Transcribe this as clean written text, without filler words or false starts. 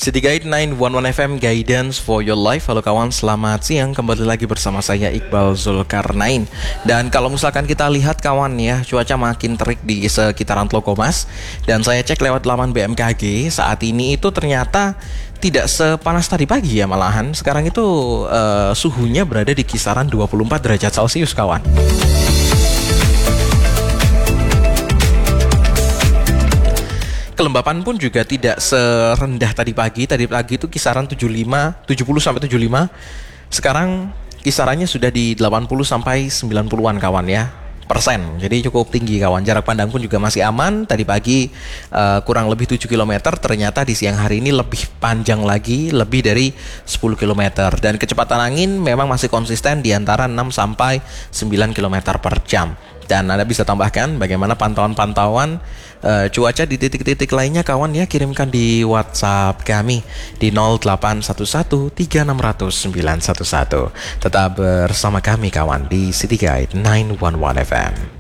City Guide 911 FM Guidance for Your Life. Halo kawan, selamat siang. Kembali lagi bersama saya Iqbal Zulkarnain. Dan kalau misalkan kita lihat kawan ya, cuaca makin terik di sekitaran Tlokomas. Dan saya cek lewat laman BMKG, saat ini itu ternyata tidak sepanas tadi pagi ya, malahan sekarang itu suhunya berada di kisaran 24 derajat Celcius kawan. Kelembapan pun juga tidak serendah tadi pagi. Tadi pagi itu kisaran 70 sampai 75. Sekarang kisarannya sudah di 80 sampai 90-an kawan ya, persen. Jadi cukup tinggi kawan. Jarak pandang pun juga masih aman. Tadi pagi kurang lebih 7 km. Ternyata di siang hari ini lebih panjang lagi, lebih dari 10 km. Dan kecepatan angin memang masih konsisten di antara 6 sampai 9 km per jam. Dan Anda bisa tambahkan bagaimana pantauan-pantauan cuaca di titik-titik lainnya kawan ya, kirimkan di WhatsApp kami di 08113600 911. Tetap bersama kami kawan di City Guide 911 FM.